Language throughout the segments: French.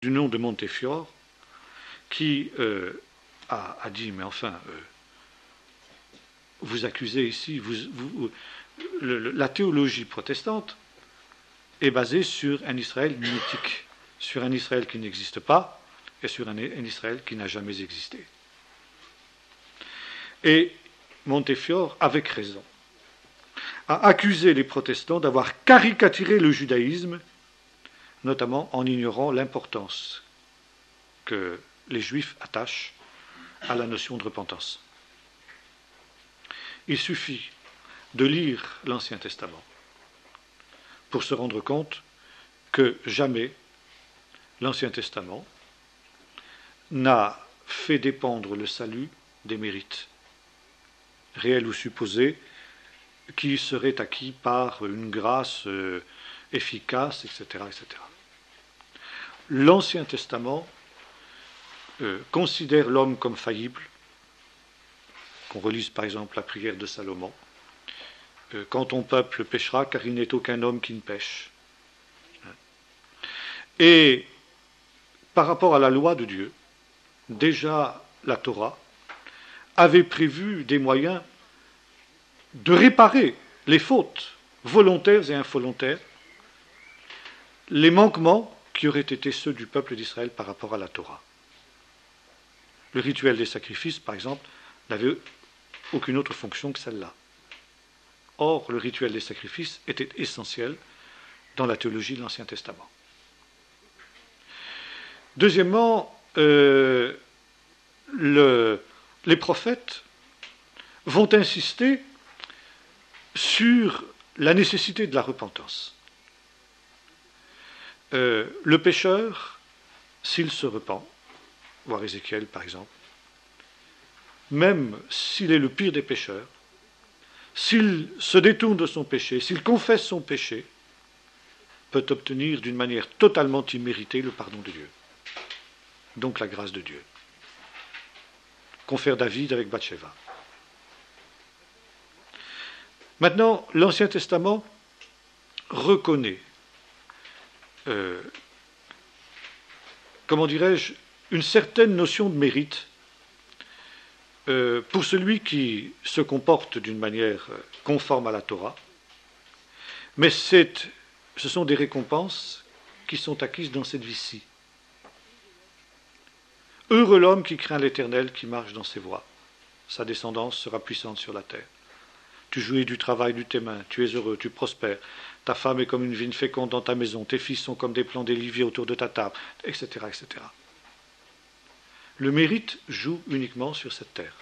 du nom de Montefiore, qui a dit, mais enfin, vous accusez ici, la théologie protestante est basée sur un Israël mythique, sur un Israël qui n'existe pas et sur un Israël qui n'a jamais existé. Et Montefiore, avec raison, a accusé les protestants d'avoir caricaturé le judaïsme, notamment en ignorant l'importance que les juifs attachent à la notion de repentance. Il suffit de lire l'Ancien Testament pour se rendre compte que jamais l'Ancien Testament n'a fait dépendre le salut des mérites, réels ou supposés, qui seraient acquis par une grâce efficace, etc., etc. L'Ancien Testament considère l'homme comme faillible, qu'on relise par exemple la prière de Salomon, quand ton peuple péchera, car il n'est aucun homme qui ne pêche. Et par rapport à la loi de Dieu, déjà la Torah avait prévu des moyens de réparer les fautes volontaires et involontaires, les manquements qui auraient été ceux du peuple d'Israël par rapport à la Torah. Le rituel des sacrifices, par exemple, n'avait aucune autre fonction que celle-là. Or, le rituel des sacrifices était essentiel dans la théologie de l'Ancien Testament. Deuxièmement, les prophètes vont insister sur la nécessité de la repentance. Le pécheur, s'il se repent, voir Ézéchiel par exemple, même s'il est le pire des pécheurs, s'il se détourne de son péché, s'il confesse son péché, peut obtenir d'une manière totalement imméritée le pardon de Dieu. Donc la grâce de Dieu. Confère David avec Bathsheba. Maintenant, l'Ancien Testament reconnaît, comment dirais-je, une certaine notion de mérite pour celui qui se comporte d'une manière conforme à la Torah, mais ce sont des récompenses qui sont acquises dans cette vie-ci. Heureux l'homme qui craint l'Éternel, qui marche dans ses voies. Sa descendance sera puissante sur la terre. Tu jouis du travail de tes mains, tu es heureux, tu prospères. Ta femme est comme une vigne féconde dans ta maison, tes fils sont comme des plants d'olivier autour de ta table, etc., etc. Le mérite joue uniquement sur cette terre.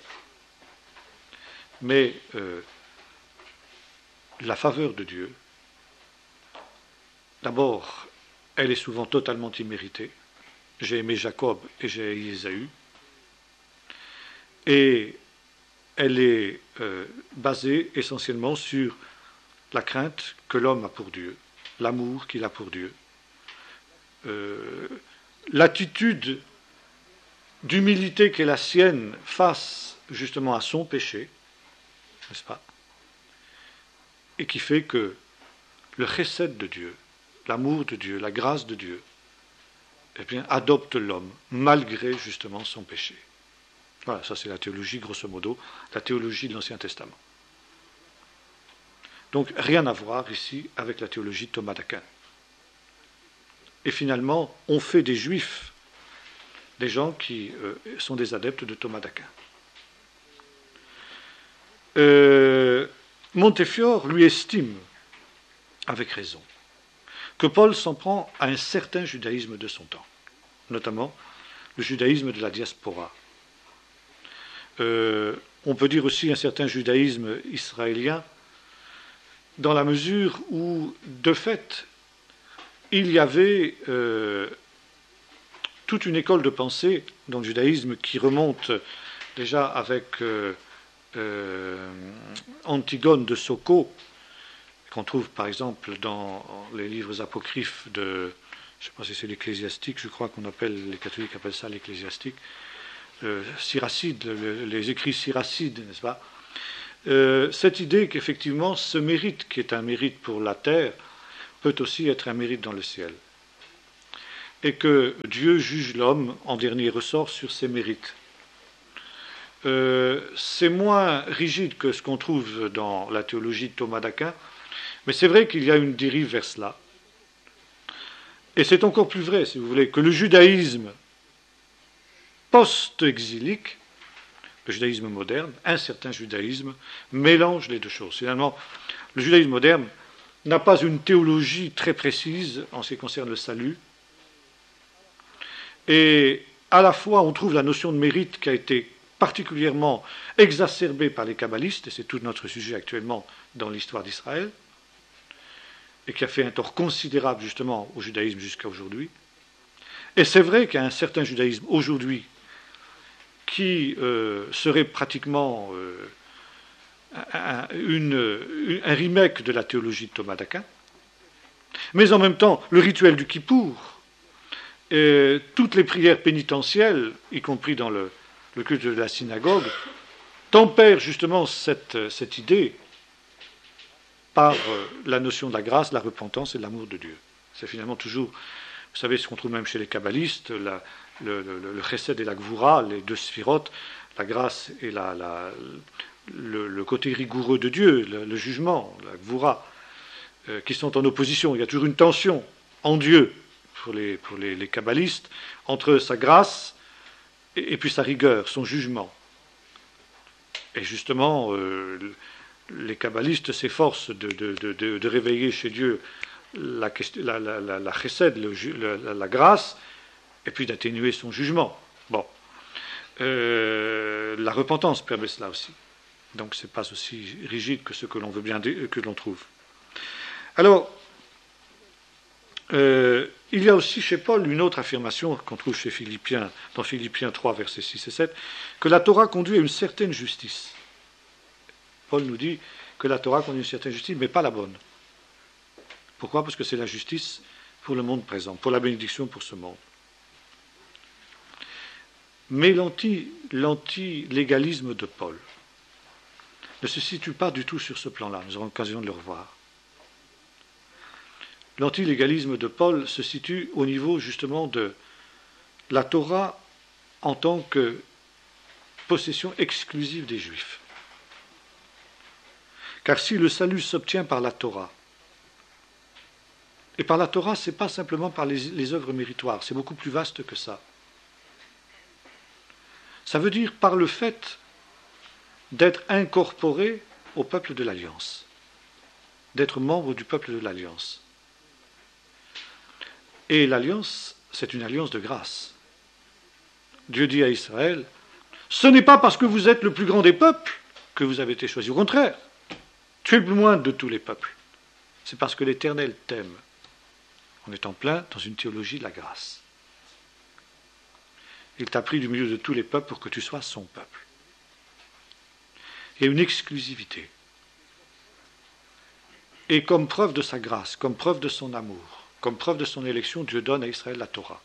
Mais la faveur de Dieu, d'abord, elle est souvent totalement imméritée. J'ai aimé Jacob et j'ai aimé Ésaü. Et elle est basée essentiellement sur la crainte que l'homme a pour Dieu, l'amour qu'il a pour Dieu, l'attitude d'humilité qui est la sienne face justement à son péché, n'est-ce pas? Et qui fait que le chesed de Dieu, l'amour de Dieu, la grâce de Dieu, eh bien, adopte l'homme malgré justement son péché. Voilà, ça c'est la théologie, grosso modo, la théologie de l'Ancien Testament. Donc rien à voir ici avec la théologie de Thomas d'Aquin. Et finalement, on fait des juifs des gens qui sont des adeptes de Thomas d'Aquin. Montefiore lui estime, avec raison, que Paul s'en prend à un certain judaïsme de son temps, notamment le judaïsme de la diaspora. On peut dire aussi un certain judaïsme israélien, dans la mesure où, de fait, il y avait toute une école de pensée dans le judaïsme qui remonte déjà avec Antigone de Soko, qu'on trouve par exemple dans les livres apocryphes de, je ne sais pas si c'est l'ecclésiastique, je crois qu'on appelle, les catholiques appellent ça l'ecclésiastique, Siracide, les écrits Siracides, n'est-ce pas? Cette idée qu'effectivement ce mérite qui est un mérite pour la terre peut aussi être un mérite dans le ciel. et que Dieu juge l'homme en dernier ressort sur ses mérites. C'est moins rigide que ce qu'on trouve dans la théologie de Thomas d'Aquin, mais c'est vrai qu'il y a une dérive vers cela. Et c'est encore plus vrai, si vous voulez, que le judaïsme post-exilique, le judaïsme moderne, un certain judaïsme, mélange les deux choses. Finalement, le judaïsme moderne n'a pas une théologie très précise en ce qui concerne le salut. Et à la fois, on trouve la notion de mérite qui a été particulièrement exacerbée par les kabbalistes, et c'est tout notre sujet actuellement dans l'histoire d'Israël, et qui a fait un tort considérable justement au judaïsme jusqu'à aujourd'hui. Et c'est vrai qu'il y a un certain judaïsme aujourd'hui qui serait pratiquement un remake de la théologie de Thomas d'Aquin, mais en même temps, le rituel du Kippour, toutes les prières pénitentielles, y compris dans le culte de la synagogue, tempèrent justement cette idée par la notion de la grâce, de la repentance et de l'amour de Dieu. C'est finalement toujours, vous savez, ce qu'on trouve même chez les kabbalistes, le chesed et la gvura, les deux sphirotes, la grâce et le côté rigoureux de Dieu, le jugement, la gvura, qui sont en opposition. Il y a toujours une tension en Dieu, pour les kabbalistes, entre sa grâce et puis sa rigueur, son jugement. Et justement, les kabbalistes s'efforcent de réveiller chez Dieu la chesed, la grâce, et puis d'atténuer son jugement. Bon. La repentance permet cela aussi. Donc ce n'est pas aussi rigide que ce que l'on veut bien que l'on trouve. Alors, il y a aussi chez Paul une autre affirmation qu'on trouve chez Philippiens, dans Philippiens 3, versets 6 et 7, que la Torah conduit à une certaine justice. Paul nous dit que la Torah conduit à une certaine justice, mais pas la bonne. Pourquoi ? Parce que c'est la justice pour le monde présent, pour la bénédiction pour ce monde. Mais l'anti-légalisme de Paul ne se situe pas du tout sur ce plan-là. Nous aurons l'occasion de le revoir. L'anti-légalisme de Paul se situe au niveau justement de la Torah en tant que possession exclusive des Juifs. Car si le salut s'obtient par la Torah, et par la Torah, ce n'est pas simplement par les œuvres méritoires, c'est beaucoup plus vaste que ça. Ça veut dire par le fait d'être incorporé au peuple de l'Alliance, d'être membre du peuple de l'Alliance. Et l'Alliance, c'est une alliance de grâce. Dieu dit à Israël, ce n'est pas parce que vous êtes le plus grand des peuples que vous avez été choisi. Au contraire, tu es le plus moindre de tous les peuples. C'est parce que l'Éternel t'aime. On est en plein dans une théologie de la grâce. Il t'a pris du milieu de tous les peuples pour que tu sois son peuple. Il y a une exclusivité. Et comme preuve de sa grâce, comme preuve de son amour, comme preuve de son élection, Dieu donne à Israël la Torah.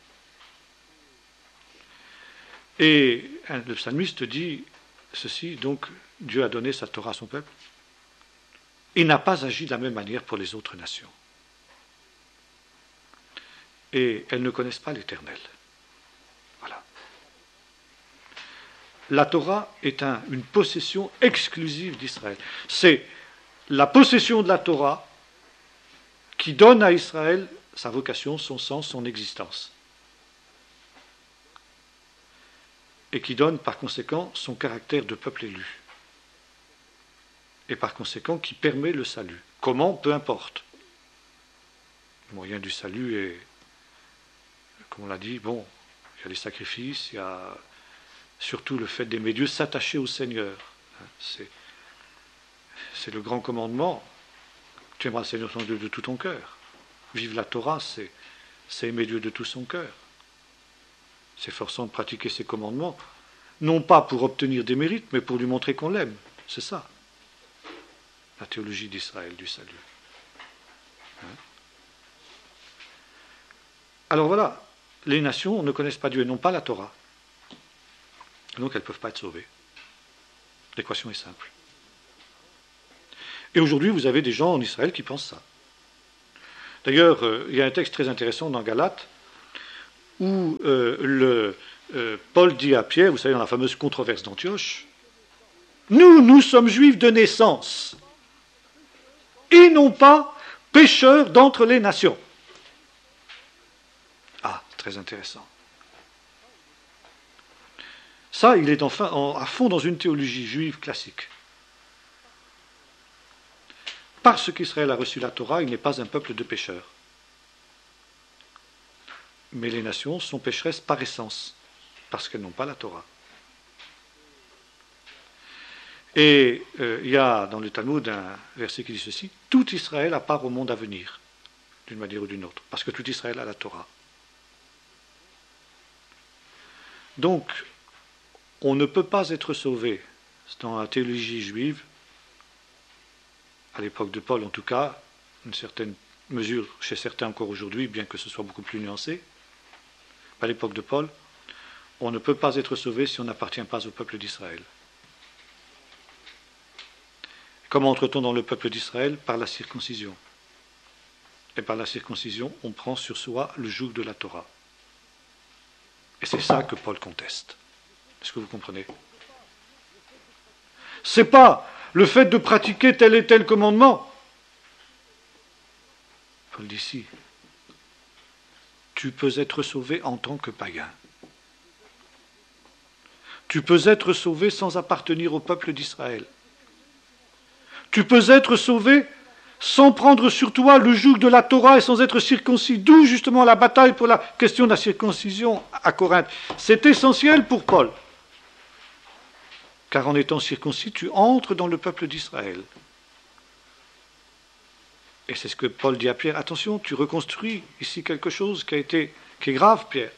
Et le psalmiste dit ceci, donc Dieu a donné sa Torah à son peuple. Il n'a pas agi de la même manière pour les autres nations. Et elles ne connaissent pas l'Éternel. Voilà. La Torah est une possession exclusive d'Israël. C'est la possession de la Torah qui donne à Israël sa vocation, son sens, son existence. Et qui donne par conséquent son caractère de peuple élu. Et par conséquent qui permet le salut. Comment ? Peu importe. Le moyen du salut est, comme on l'a dit, bon, il y a les sacrifices, il y a surtout le fait d'aimer Dieu, s'attacher au Seigneur. C'est le grand commandement. Tu aimeras le Seigneur ton Dieu de tout ton cœur. Vivre la Torah, c'est aimer Dieu de tout son cœur. S'efforçant de pratiquer ses commandements, non pas pour obtenir des mérites, mais pour lui montrer qu'on l'aime. C'est ça, la théologie d'Israël, du salut. Alors voilà, les nations ne connaissent pas Dieu et n'ont pas la Torah. Donc elles ne peuvent pas être sauvées. L'équation est simple. Et aujourd'hui, vous avez des gens en Israël qui pensent ça. D'ailleurs, il y a un texte très intéressant dans Galates, où Paul dit à Pierre, vous savez, dans la fameuse controverse d'Antioche, nous sommes juifs de naissance, et non pas pécheurs d'entre les nations. Ah, très intéressant. Ça, il est enfin à fond dans une théologie juive classique. Parce qu'Israël a reçu la Torah, il n'est pas un peuple de pécheurs. Mais les nations sont pécheresses par essence, parce qu'elles n'ont pas la Torah. Et il y a dans le Talmud un verset qui dit ceci, « Tout Israël a part au monde à venir », d'une manière ou d'une autre, parce que tout Israël a la Torah. Donc, on ne peut pas être sauvé dans la théologie juive, à l'époque de Paul en tout cas, une certaine mesure chez certains encore aujourd'hui, bien que ce soit beaucoup plus nuancé. À l'époque de Paul, on ne peut pas être sauvé si on n'appartient pas au peuple d'Israël. Comment entre-t-on dans le peuple d'Israël? Par la circoncision. Et par la circoncision, on prend sur soi le joug de la Torah. Et c'est ça que Paul conteste. Est-ce que vous comprenez? C'est pas le fait de pratiquer tel et tel commandement. Paul dit si. Tu peux être sauvé en tant que païen. Tu peux être sauvé sans appartenir au peuple d'Israël. Tu peux être sauvé sans prendre sur toi le joug de la Torah et sans être circoncis. D'où justement la bataille pour la question de la circoncision à Corinthe. C'est essentiel pour Paul. Car en étant circoncis, tu entres dans le peuple d'Israël. Et c'est ce que Paul dit à Pierre. Attention, tu reconstruis ici quelque chose qui est grave, Pierre.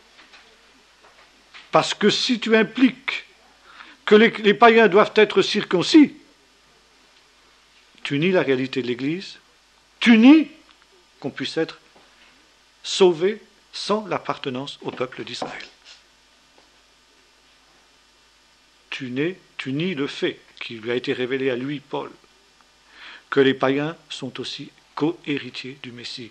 Parce que si tu impliques que les païens doivent être circoncis, tu nies la réalité de l'Église, tu nies qu'on puisse être sauvé sans l'appartenance au peuple d'Israël. Tu nies le fait qui lui a été révélé à lui, Paul, que les païens sont aussi co-héritiers du Messie.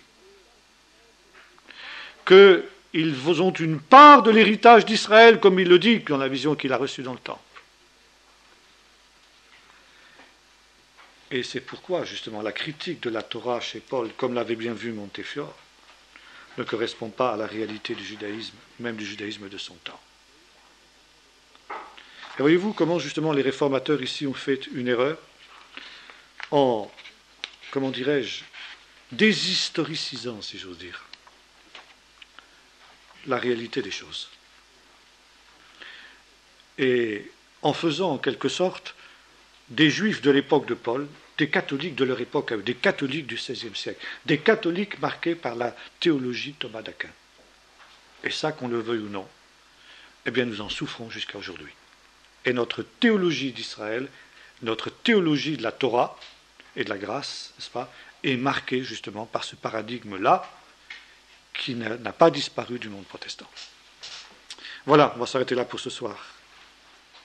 Qu'ils ont une part de l'héritage d'Israël, comme il le dit dans la vision qu'il a reçue dans le temple. Et c'est pourquoi, justement, la critique de la Torah chez Paul, comme l'avait bien vu Montefiore, ne correspond pas à la réalité du judaïsme, même du judaïsme de son temps. Et voyez-vous comment, justement, les réformateurs ici ont fait une erreur en, comment dirais-je, déshistoricisant, si j'ose dire, la réalité des choses. Et en faisant, en quelque sorte, des juifs de l'époque de Paul, des catholiques de leur époque, des catholiques du XVIe siècle, des catholiques marqués par la théologie de Thomas d'Aquin. Et ça, qu'on le veuille ou non, eh bien nous en souffrons jusqu'à aujourd'hui. Et notre théologie d'Israël, notre théologie de la Torah et de la grâce, n'est-ce pas, est marquée justement par ce paradigme-là qui n'a pas disparu du monde protestant. Voilà, on va s'arrêter là pour ce soir.